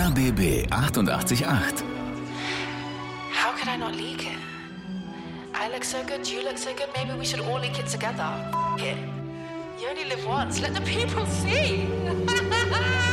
RBB 888. How could I not leak it? I look so good, you look so good, maybe we should all leak it together. It. You only live once, let the people see.